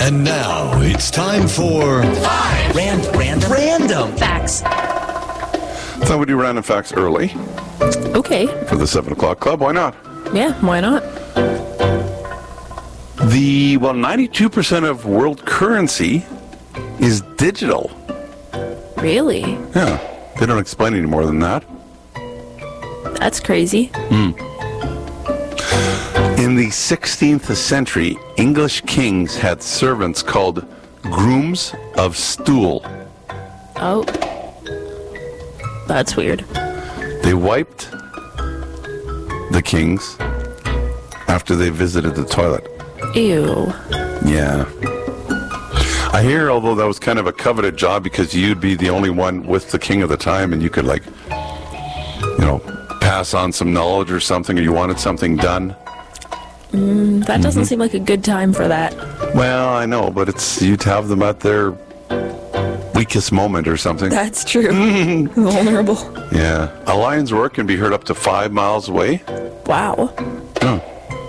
And now it's time for Random Facts. Thought we'd do random facts early Okay. for the 7 o'clock club. Why not? Yeah, why not? 92% of world currency is digital. Really? Yeah, they don't explain any more than that. That's crazy. In the 16th century, English kings had servants called grooms of stool. Oh. That's weird. They wiped the kings after they visited the toilet. Ew. Yeah. I hear, although that was kind of a coveted job because you'd be the only one with the king of the time and you could, like, pass on some knowledge or something, or you wanted something done. That doesn't seem like a good time for that. Well, I know, but you'd have them at their weakest moment or something. That's true. Vulnerable. Yeah. A lion's roar can be heard up to 5 miles away. Wow. Oh.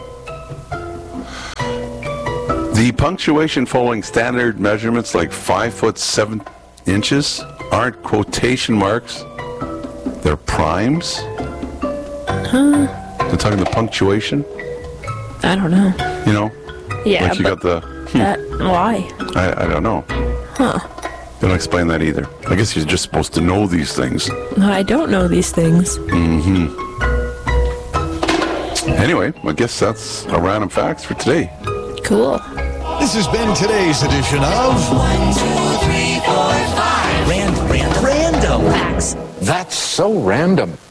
The punctuation following standard measurements like 5 foot 7 inches aren't quotation marks. They're primes. Huh? They're talking the punctuation. I don't know. Yeah, like you got the. Why? I don't know. Huh. They don't explain that either. I guess you're just supposed to know these things. I don't know these things. Anyway, I guess that's our random facts for today. Cool. This has been today's edition of 1, 2, 3, 4, 5. Random Facts. That's so random.